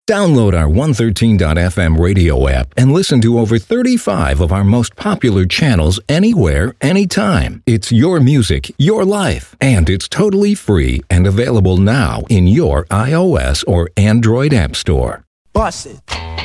Download our 113.fm radio app and listen to over 35 of our most popular channels anywhere, anytime. It's your music, your life, and it's totally free and available now in your iOS or Android app store. Bust it.